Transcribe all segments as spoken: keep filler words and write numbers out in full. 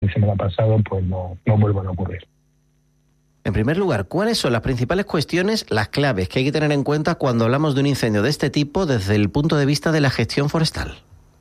de semana pasado, pues no, no vuelvan a ocurrir. En primer lugar, ¿cuáles son las principales cuestiones, las claves que hay que tener en cuenta cuando hablamos de un incendio de este tipo desde el punto de vista de la gestión forestal?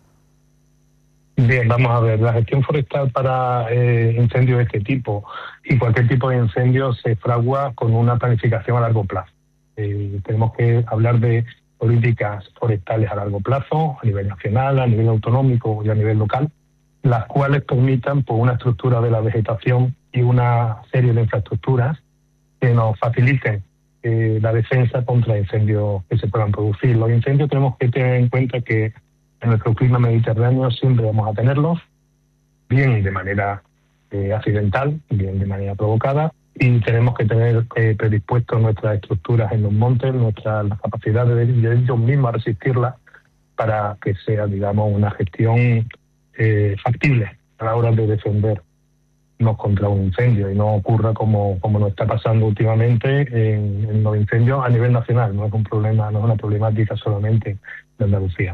Bien, vamos a ver, la gestión forestal para eh, incendios de este tipo y cualquier tipo de incendio se fragua con una planificación a largo plazo. Eh, tenemos que hablar de políticas forestales a largo plazo, a nivel nacional, a nivel autonómico y a nivel local, las cuales permitan pues, una estructura de la vegetación y una serie de infraestructuras que nos faciliten eh, la defensa contra incendios que se puedan producir. Los incendios tenemos que tener en cuenta que en nuestro clima mediterráneo siempre vamos a tenerlos, bien de manera eh, accidental, bien de manera provocada, y tenemos que tener eh, predispuestos nuestras estructuras en los montes, nuestras las capacidades de, de ellos mismos a resistirlas para que sea, digamos, una gestión eh, factible a la hora de defendernos contra un incendio y no ocurra como, como nos está pasando últimamente en, en los incendios a nivel nacional. No es un problema, no es una problemática solamente de Andalucía.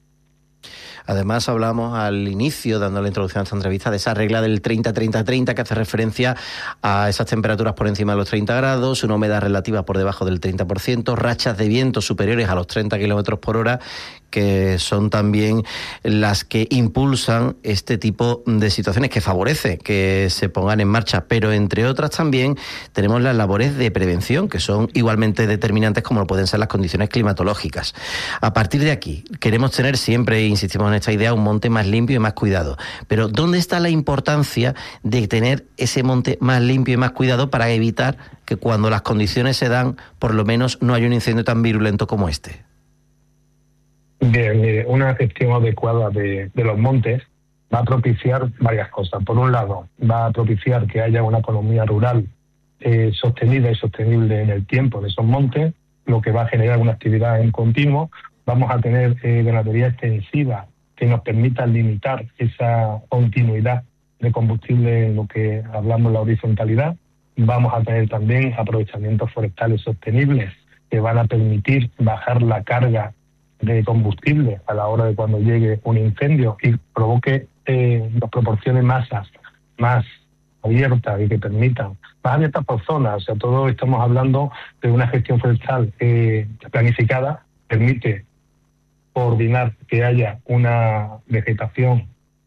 Además, hablamos al inicio, dando la introducción a esta entrevista, de esa regla del treinta treinta treinta que hace referencia a esas temperaturas por encima de los treinta grados, una humedad relativa por debajo del treinta por ciento, rachas de viento superiores a los treinta kilómetros por hora, que son también las que impulsan este tipo de situaciones, que favorece que se pongan en marcha. Pero, entre otras, también tenemos las labores de prevención, que son igualmente determinantes como lo pueden ser las condiciones climatológicas. A partir de aquí, queremos tener siempre, insistimos en esta idea, un monte más limpio y más cuidado. Pero, ¿dónde está la importancia de tener ese monte más limpio y más cuidado para evitar que cuando las condiciones se dan, por lo menos no haya un incendio tan virulento como este? Bien, mire, una gestión adecuada de, de los montes va a propiciar varias cosas. Por un lado, va a propiciar que haya una economía rural eh, sostenida y sostenible en el tiempo de esos montes, lo que va a generar una actividad en continuo. Vamos a tener eh, ganadería extensiva que nos permita limitar esa continuidad de combustible en lo que hablamos la horizontalidad. Vamos a tener también aprovechamientos forestales sostenibles que van a permitir bajar la carga de combustible a la hora de cuando llegue un incendio y provoque, eh, nos proporcione masas más abiertas y que permitan, más abiertas por zonas. O sea, todo estamos hablando de una gestión forestal eh, planificada, permite coordinar que haya una vegetación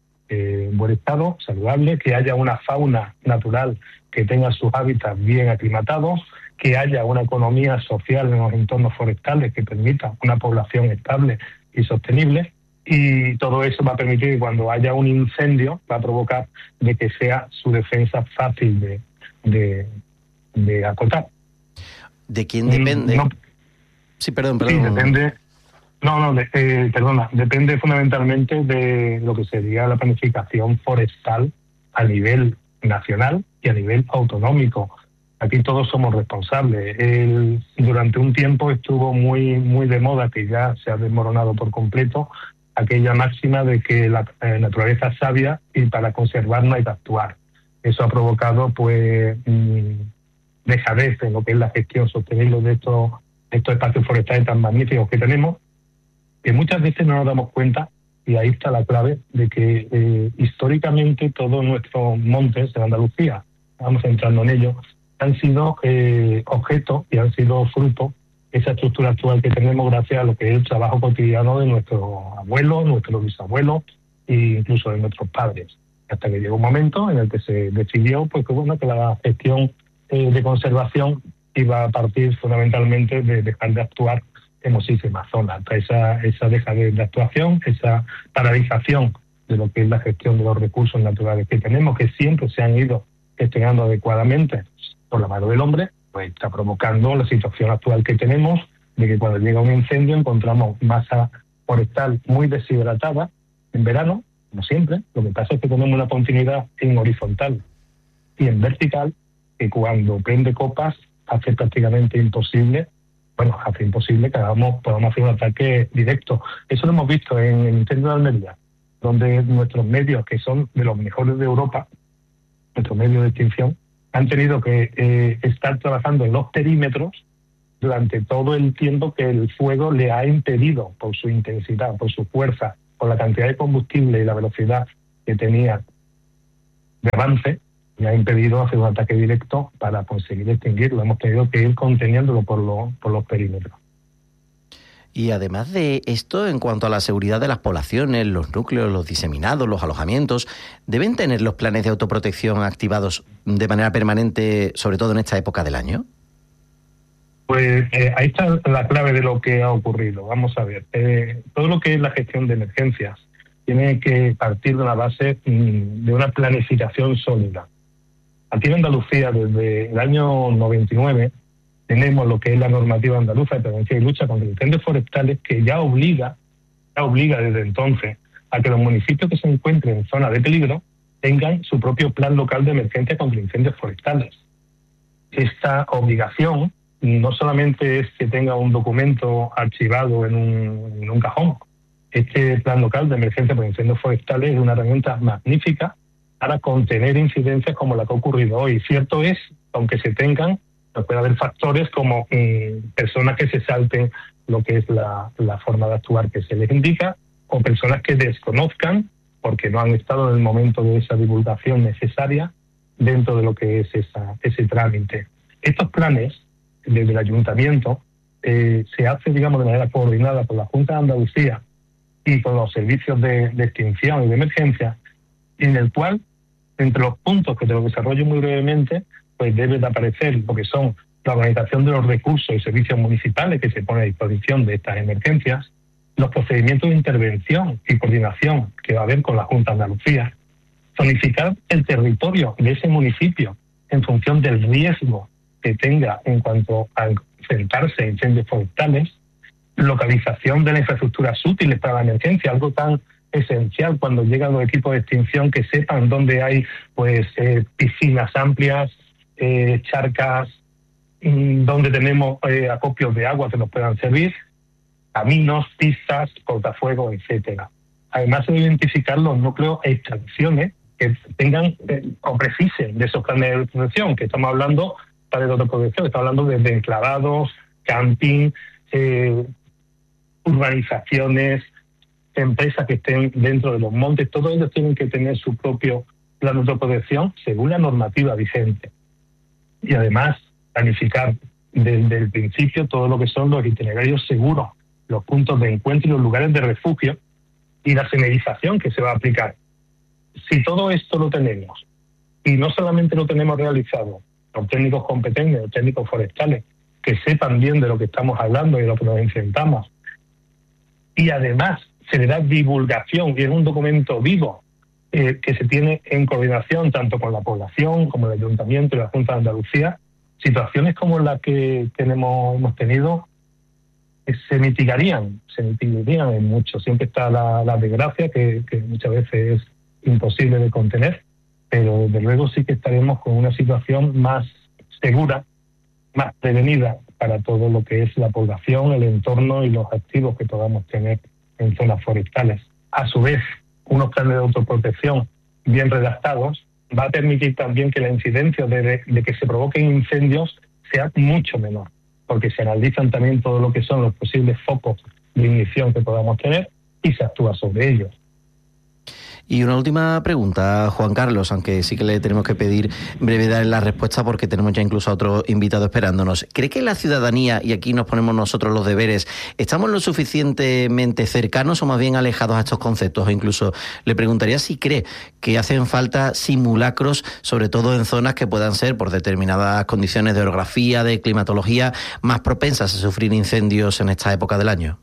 eh, en buen estado, saludable, que haya una fauna natural que tenga sus hábitats bien aclimatados, que haya una economía social en los entornos forestales que permita una población estable y sostenible, y todo eso va a permitir que cuando haya un incendio va a provocar de que sea su defensa fácil de, de, de acotar. ¿De quién depende? No, sí, perdón, perdón. Sí, depende. No, no, de, eh, perdona, depende fundamentalmente de lo que sería la planificación forestal a nivel nacional y a nivel autonómico. Aquí todos somos responsables. El, durante un tiempo estuvo muy muy de moda, que ya se ha desmoronado por completo, aquella máxima de que la eh, naturaleza es sabia y para conservarla hay que actuar. Eso ha provocado pues mmm, dejadez en lo que es la gestión sostenible de estos, de estos espacios forestales tan magníficos que tenemos, que muchas veces no nos damos cuenta, y ahí está la clave, de que eh, históricamente todos nuestros montes en Andalucía, vamos entrando en ello, han sido eh, objeto y han sido fruto de esa estructura actual que tenemos gracias a lo que es el trabajo cotidiano de nuestros abuelos, nuestros bisabuelos e incluso de nuestros padres. Hasta que llegó un momento en el que se decidió pues, que, bueno, que la gestión eh, de conservación iba a partir fundamentalmente de dejar de actuar en muchísimas zonas. Esa, esa deja de, de actuación, esa paralización de lo que es la gestión de los recursos naturales que tenemos, que siempre se han ido gestionando adecuadamente por la mano del hombre, pues está provocando la situación actual que tenemos, de que cuando llega un incendio encontramos masa forestal muy deshidratada en verano, como siempre. Lo que pasa es que tenemos una continuidad en horizontal y en vertical, que cuando prende copas hace prácticamente imposible, bueno, hace imposible que hagamos, podamos hacer un ataque directo. Eso lo hemos visto en el incendio de Almería, donde nuestros medios, que son de los mejores de Europa, nuestros medios de extinción, han tenido que eh, estar trabajando en los perímetros durante todo el tiempo que el fuego le ha impedido, por su intensidad, por su fuerza, por la cantidad de combustible y la velocidad que tenía de avance y ha impedido hacer un ataque directo para conseguir extinguirlo. Hemos tenido que ir conteniéndolo por, lo, por los perímetros. Y además de esto, en cuanto a la seguridad de las poblaciones, los núcleos, los diseminados, los alojamientos, ¿deben tener los planes de autoprotección activados de manera permanente, sobre todo en esta época del año? Pues eh, ahí está la clave de lo que ha ocurrido. Vamos a ver, eh, todo lo que es la gestión de emergencias tiene que partir de una base mmm, de una planificación sólida. Aquí en Andalucía, desde el año noventa y nueve, tenemos lo que es la normativa andaluza de prevención y lucha contra incendios forestales, que ya obliga, ya obliga desde entonces a que los municipios que se encuentren en zona de peligro tengan su propio plan local de emergencia contra incendios forestales. Esta obligación no solamente es que tenga un documento archivado en un, en un cajón. Este plan local de emergencia por incendios forestales es una herramienta magnífica para contener incidencias como la que ha ocurrido hoy. Cierto es, aunque se tengan, no puede haber factores como eh, personas que se salten lo que es la, la forma de actuar que se les indica, o personas que desconozcan porque no han estado en el momento de esa divulgación necesaria dentro de lo que es esa, ese trámite. Estos planes, desde el ayuntamiento, eh, se hace, digamos, de manera coordinada por la Junta de Andalucía y con los servicios de, de extinción y de emergencia, en el cual, entre los puntos que te lo desarrollo muy brevemente, pues debe de aparecer lo que son la organización de los recursos y servicios municipales que se pone a disposición de estas emergencias, los procedimientos de intervención y coordinación que va a haber con la Junta de Andalucía, zonificar el territorio de ese municipio en función del riesgo que tenga en cuanto a enfrentarse a incendios forestales, localización de las infraestructuras útiles para la emergencia, algo tan esencial cuando llegan los equipos de extinción, que sepan dónde hay pues eh, piscinas amplias, eh, charcas, mmm, donde tenemos eh, acopios de agua que nos puedan servir, caminos, pistas, cortafuegos, etcétera. Además, se debe identificar los núcleos e instalaciones que tengan eh, o precisen de esos planes de protección, que estamos hablando de autoprotección, estamos hablando de, de enclavados, camping, eh, urbanizaciones, empresas que estén dentro de los montes. Todos ellos tienen que tener su propio plan de autoprotección según la normativa vigente. Y además, planificar desde el principio todo lo que son los itinerarios seguros, los puntos de encuentro y los lugares de refugio y la señalización que se va a aplicar. Si todo esto lo tenemos, y no solamente lo tenemos realizado, los técnicos competentes, los técnicos forestales, que sepan bien de lo que estamos hablando y de lo que nos enfrentamos, y además se le da divulgación, y es un documento vivo eh, que se tiene en coordinación tanto con la población como el Ayuntamiento y la Junta de Andalucía, situaciones como la que tenemos, hemos tenido eh, se mitigarían, se mitigarían en mucho. Siempre está la, la desgracia, que, que muchas veces es imposible de contener, pero desde luego sí que estaremos con una situación más segura, más prevenida para todo lo que es la población, el entorno y los activos que podamos tener en zonas forestales. A su vez, unos planes de autoprotección bien redactados va a permitir también que la incidencia de, de que se provoquen incendios sea mucho menor, porque se analizan también todo lo que son los posibles focos de ignición que podamos tener y se actúa sobre ellos. Y una última pregunta, Juan Carlos, aunque sí que le tenemos que pedir brevedad en la respuesta porque tenemos ya incluso a otro invitado esperándonos. ¿Cree que la ciudadanía, y aquí nos ponemos nosotros los deberes, estamos lo suficientemente cercanos o más bien alejados a estos conceptos? O incluso le preguntaría si cree que hacen falta simulacros, sobre todo en zonas que puedan ser, por determinadas condiciones de orografía, de climatología, más propensas a sufrir incendios en esta época del año.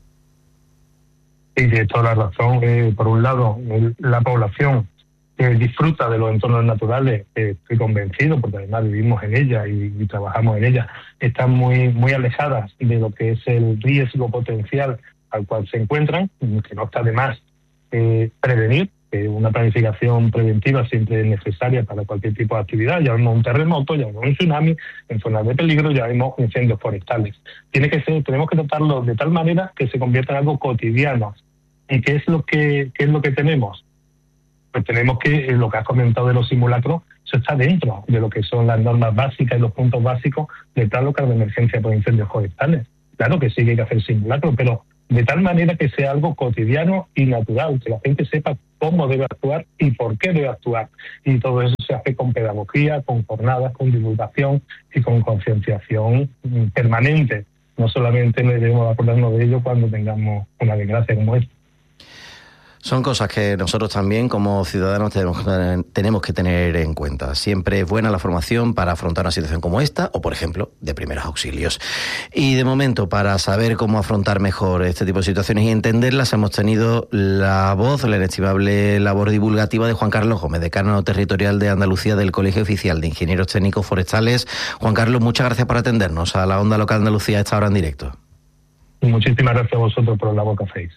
Y de toda la razón, eh, por un lado, el, la población que disfruta de los entornos naturales, eh, estoy convencido, porque además vivimos en ella y, y trabajamos en ella, están muy muy alejadas de lo que es el riesgo potencial al cual se encuentran, que no está de más eh, prevenir, que una planificación preventiva siempre es necesaria para cualquier tipo de actividad. Ya vemos un terremoto, ya vemos un tsunami, en zonas de peligro ya vemos incendios forestales. Tiene que ser, tenemos que tratarlo de tal manera que se convierta en algo cotidiano. ¿Y qué es lo que qué es lo que tenemos? Pues tenemos que, lo que has comentado de los simulacros, eso está dentro de lo que son las normas básicas y los puntos básicos del plan local de emergencia por incendios forestales. Claro que sí que hay que hacer simulacros, pero de tal manera que sea algo cotidiano y natural, que la gente sepa cómo debe actuar y por qué debe actuar. Y todo eso se hace con pedagogía, con jornadas, con divulgación y con concienciación permanente. No solamente debemos acordarnos de ello cuando tengamos una desgracia como esta. Son cosas que nosotros también como ciudadanos tenemos, tenemos que tener en cuenta. Siempre es buena la formación para afrontar una situación como esta o, por ejemplo, de primeros auxilios. Y de momento, para saber cómo afrontar mejor este tipo de situaciones y entenderlas, hemos tenido la voz, la inestimable labor divulgativa de Juan Carlos Gómez, decano territorial de Andalucía del Colegio Oficial de Ingenieros Técnicos Forestales. Juan Carlos, muchas gracias por atendernos a la Onda Local Andalucía a esta hora en directo. Muchísimas gracias a vosotros por la labor que hacéis.